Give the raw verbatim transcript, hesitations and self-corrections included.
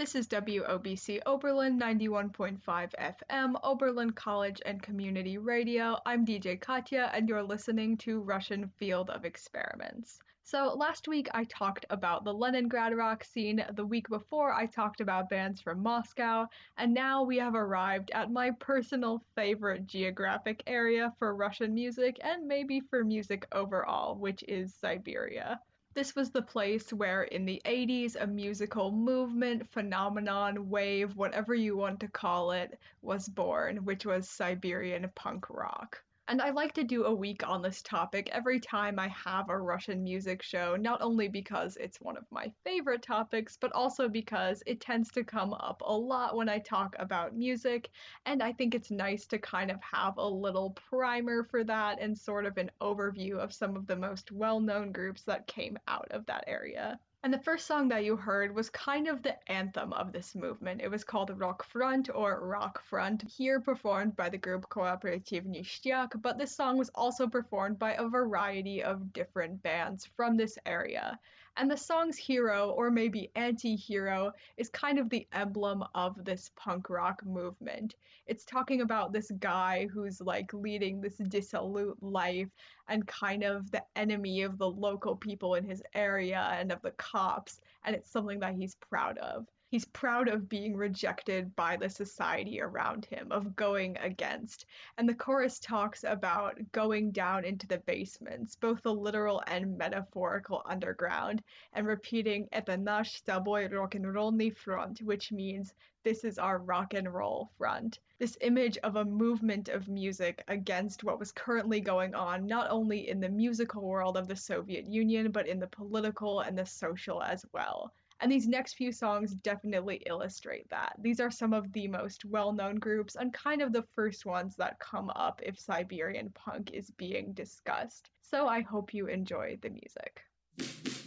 This is W O B C Oberlin ninety-one point five F M, Oberlin College and Community Radio. I'm D J Katya, and you're listening to Russian Field of Experiments. So last week I talked about the Leningrad rock scene, the week before I talked about bands from Moscow, and now we have arrived at my personal favorite geographic area for Russian music, and maybe for music overall, which is Siberia. This was the place where in the eighties a musical movement, phenomenon, wave, whatever you want to call it, was born, which was Siberian punk rock. And I like to do a week on this topic every time I have a Russian music show, not only because it's one of my favorite topics, but also because it tends to come up a lot when I talk about music, and I think it's nice to kind of have a little primer for that and sort of an overview of some of the most well-known groups that came out of that area. And the first song that you heard was kind of the anthem of this movement. It was called Rock Front or Rock Front, here performed by the group Kooperativ Nishtyak, but this song was also performed by a variety of different bands from this area. And the song's hero, or maybe anti-hero, is kind of the emblem of this punk rock movement. It's talking about this guy who's like leading this dissolute life and kind of the enemy of the local people in his area and of the cops, and it's something that he's proud of. He's proud of being rejected by the society around him, of going against. And the chorus talks about going down into the basements, both the literal and metaphorical underground, and repeating "Это наш с тобой рок-н-ролльный фронт," which means this is our rock and roll front. This image of a movement of music against what was currently going on, not only in the musical world of the Soviet Union, but in the political and the social as well. And these next few songs definitely illustrate that. These are some of the most well-known groups and kind of the first ones that come up if Siberian punk is being discussed. So I hope you enjoy the music.